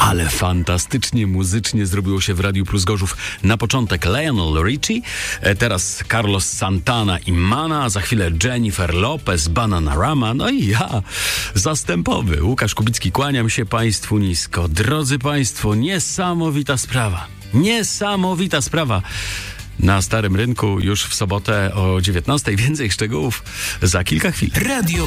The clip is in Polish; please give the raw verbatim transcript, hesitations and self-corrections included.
Ale fantastycznie muzycznie zrobiło się w Radiu Plus Gorzów. Na początek Lionel Richie, e, teraz Carlos Santana i Mana, za chwilę Jennifer Lopez, Bananarama, no i ja, zastępowy Łukasz Kubicki. Kłaniam się Państwu nisko. Drodzy Państwo, niesamowita sprawa. Niesamowita sprawa. Na Starym Rynku już w sobotę o dziewiętnastej. Więcej szczegółów za kilka chwil. Radio